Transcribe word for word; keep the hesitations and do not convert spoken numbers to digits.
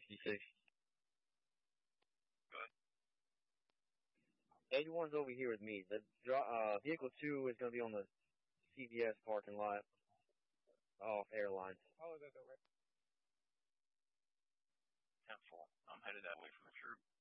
sixty-six. Good. eighty-one's over here with me. The uh, vehicle two is going to be on the C V S parking lot off Airlines. Oh, that's over. ten four. I'm headed that way from the troop.